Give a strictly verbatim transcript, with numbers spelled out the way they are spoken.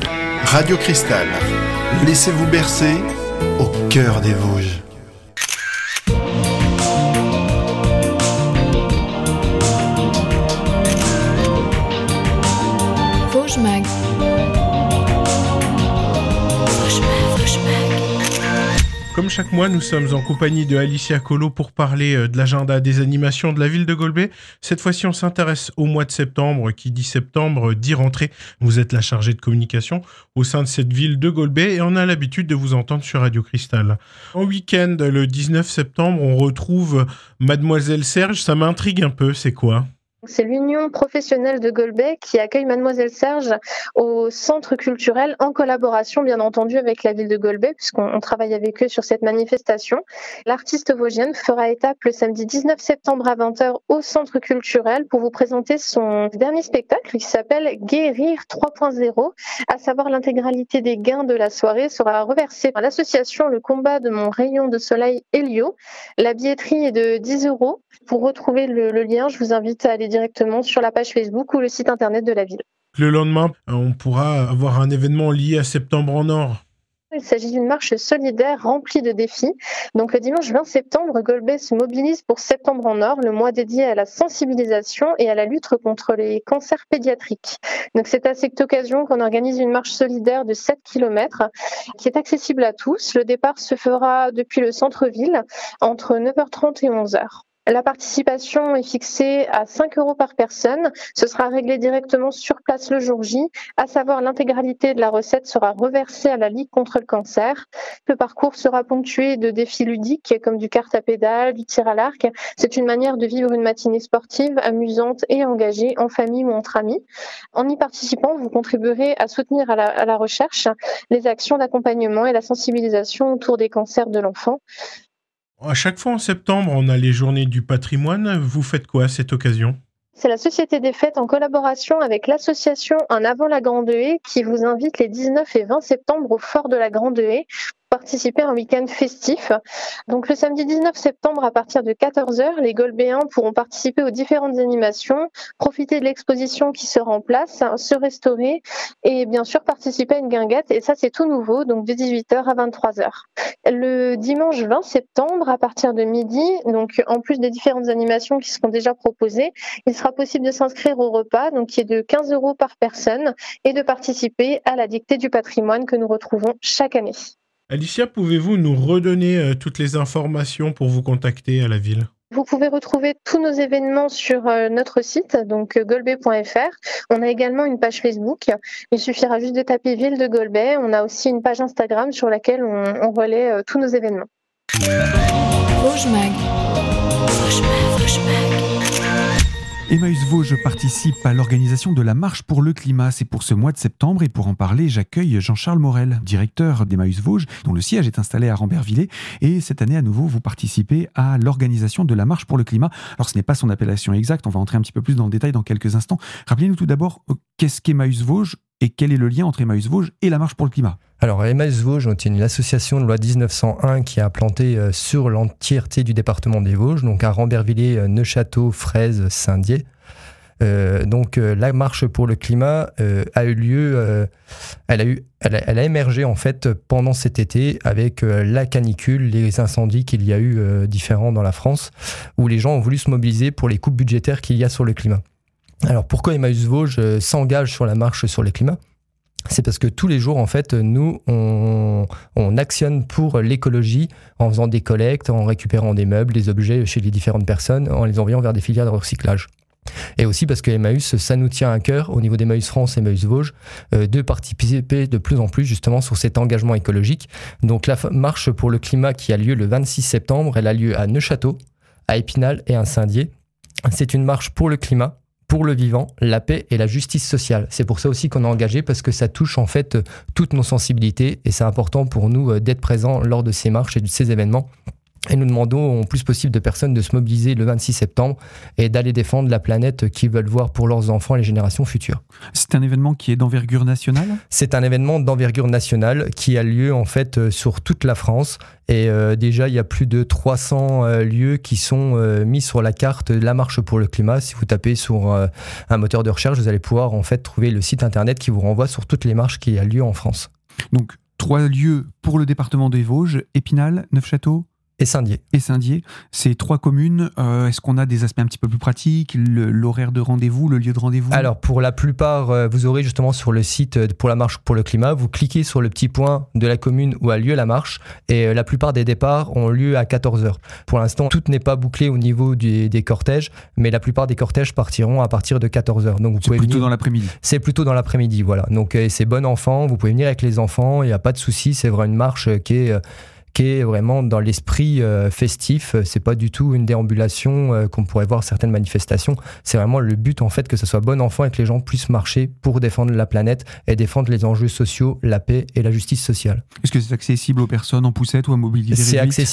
Radio Cristal, laissez-vous bercer au cœur des Vosges. Vosges Mag. Comme chaque mois, nous sommes en compagnie de Alicia Colo pour parler de l'agenda des animations de la ville de Golbey. Cette fois-ci, on s'intéresse au mois de septembre. Qui dit septembre, dit rentrée. Vous êtes la chargée de communication au sein de cette ville de Golbey et on a l'habitude de vous entendre sur Radio Cristal. En week-end, le dix-neuf septembre, on retrouve Mademoiselle Serge. Ça m'intrigue un peu, c'est quoi ? C'est l'Union professionnelle de Golbey qui accueille Mademoiselle Serge au centre culturel en collaboration bien entendu avec la ville de Golbey puisqu'on on travaille avec eux sur cette manifestation. L'artiste vosgienne fera étape le samedi dix-neuf septembre à vingt heures au centre culturel pour vous présenter son dernier spectacle qui s'appelle Guérir trois point zéro, à savoir l'intégralité des gains de la soirée sera reversée par l'association Le Combat de mon rayon de soleil Elio. La billetterie est de dix euros. Pour retrouver le, le lien, je vous invite à aller directement sur la page Facebook ou le site internet de la ville. Le lendemain, on pourra avoir un événement lié à Septembre en Or. Il s'agit d'une marche solidaire remplie de défis. Donc le dimanche vingt septembre, Golbey se mobilise pour Septembre en Or, le mois dédié à la sensibilisation et à la lutte contre les cancers pédiatriques. Donc c'est à cette occasion qu'on organise une marche solidaire de sept kilomètres qui est accessible à tous. Le départ se fera depuis le centre-ville entre neuf heures trente et onze heures. La participation est fixée à cinq euros par personne. Ce sera réglé directement sur place le jour J, à savoir l'intégralité de la recette sera reversée à la Ligue contre le cancer. Le parcours sera ponctué de défis ludiques comme du kart à pédales, du tir à l'arc. C'est une manière de vivre une matinée sportive, amusante et engagée en famille ou entre amis. En y participant, vous contribuerez à soutenir à la, à la recherche les actions d'accompagnement et la sensibilisation autour des cancers de l'enfant. À chaque fois en septembre, on a les journées du patrimoine. Vous faites quoi à cette occasion ? C'est la Société des Fêtes en collaboration avec l'association En Avant la Grande Haie qui vous invite les dix-neuf et vingt septembre au Fort de la Grande Haie pour participer à un week-end festif. Donc le samedi dix-neuf septembre à partir de quatorze heures, les Golbéens pourront participer aux différentes animations, profiter de l'exposition qui sera en place, se restaurer et bien sûr participer à une guinguette. Et ça c'est tout nouveau, donc de dix-huit heures à vingt-trois heures. Le dimanche vingt septembre à partir de midi, donc en plus des différentes animations qui seront déjà proposées, il sera possible de s'inscrire au repas, donc qui est de quinze euros par personne, et de participer à la dictée du patrimoine que nous retrouvons chaque année. Alicia, pouvez-vous nous redonner euh, toutes les informations pour vous contacter à la ville ? Vous pouvez retrouver tous nos événements sur euh, notre site, donc euh, golbey point f r. On a également une page Facebook. Il suffira juste de taper Ville de Golbey. On a aussi une page Instagram sur laquelle on, on relaie euh, tous nos événements. Vosges Mag. Vosges Mag. Vosges Mag. Emmaüs Vosges participe à l'organisation de la Marche pour le climat. C'est pour ce mois de septembre et pour en parler, j'accueille Jean-Charles Morel, directeur d'Emmaüs Vosges, dont le siège est installé à Rambervillers. Et cette année, à nouveau, vous participez à l'organisation de la Marche pour le climat. Alors, ce n'est pas son appellation exacte, on va entrer un petit peu plus dans le détail dans quelques instants. Rappelez-nous tout d'abord, qu'est-ce qu'Emmaüs Vosges et quel est le lien entre Emmaüs Vosges et la Marche pour le climat ? Alors, Emmaüs Vosges est une association de loi dix-neuf cent un qui a implanté euh, sur l'entièreté du département des Vosges, donc à Rambervillers, euh, Neufchâteau, Fraise, Saint-Dié. Euh, donc euh, la marche pour le climat euh, a eu lieu, euh, elle a eu, elle a, elle a émergé en fait pendant cet été avec euh, la canicule, les incendies qu'il y a eu euh, différents dans la France, où les gens ont voulu se mobiliser pour les coupes budgétaires qu'il y a sur le climat. Alors pourquoi Emmaüs Vosges euh, s'engage sur la marche sur le climat ? C'est parce que tous les jours, en fait, nous, on, on actionne pour l'écologie en faisant des collectes, en récupérant des meubles, des objets chez les différentes personnes, en les envoyant vers des filières de recyclage. Et aussi parce que Emmaüs, ça nous tient à cœur, au niveau d'Emmaüs France et Emmaüs Vosges, euh, de participer de plus en plus justement sur cet engagement écologique. Donc la marche pour le climat qui a lieu le vingt-six septembre, elle a lieu à Neufchâteau, à Épinal et à Saint-Dié. C'est une marche pour le climat, pour le vivant, la paix et la justice sociale. C'est pour ça aussi qu'on est engagé, parce que ça touche en fait toutes nos sensibilités et c'est important pour nous d'être présents lors de ces marches et de ces événements Et nous demandons au plus possible de personnes de se mobiliser le vingt-six septembre et d'aller défendre la planète qu'ils veulent voir pour leurs enfants et les générations futures. C'est un événement qui est d'envergure nationale ? C'est un événement d'envergure nationale qui a lieu en fait sur toute la France. Et euh, déjà, il y a plus de trois cents euh, lieux qui sont euh, mis sur la carte de la marche pour le climat. Si vous tapez sur euh, un moteur de recherche, vous allez pouvoir en fait trouver le site internet qui vous renvoie sur toutes les marches qui a lieu en France. Donc, trois lieux pour le département des Vosges, Épinal, Neufchâteau et Saint-Dié. Et Saint-Dié, c'est trois communes. Euh, est-ce qu'on a des aspects un petit peu plus pratiques, le, l'horaire de rendez-vous, le lieu de rendez-vous ? Alors, pour la plupart, euh, vous aurez justement sur le site pour la marche pour le climat, vous cliquez sur le petit point de la commune où a lieu la marche et euh, la plupart des départs ont lieu à quatorze heures. Pour l'instant, tout n'est pas bouclé au niveau du, des cortèges, mais la plupart des cortèges partiront à partir de quatorze heures. Donc, vous c'est pouvez plutôt venir... dans l'après-midi. C'est plutôt dans l'après-midi, voilà. Donc, euh, c'est bon enfant, vous pouvez venir avec les enfants, il n'y a pas de souci, c'est vraiment une marche qui est... Euh, qui est vraiment dans l'esprit euh, festif. C'est pas du tout une déambulation euh, qu'on pourrait voir certaines manifestations. C'est vraiment le but en fait que ça soit bon enfant et que les gens puissent marcher pour défendre la planète et défendre les enjeux sociaux, la paix et la justice sociale. Est-ce que c'est accessible aux personnes en poussette ou à mobilité réduite ? C'est accessible